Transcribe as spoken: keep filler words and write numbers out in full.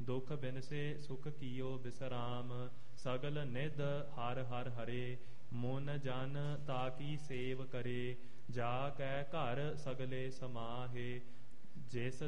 ਦੁਖ ਬਿਨਸੇ ਸੁਖ ਕੀਓ ਬਿਸਰਾਮ। ਸਗਲ ਨਿਧ ਹਰ ਹਰ ਹਰੇ ਮਨ ਜਨ ਤਾਕੀ ਸੇਵ ਕਰੇ। ਜਾ ਕੈ ਘਰ ਸਗਲੇ ਸਮਾਹੇ ਜਿਸ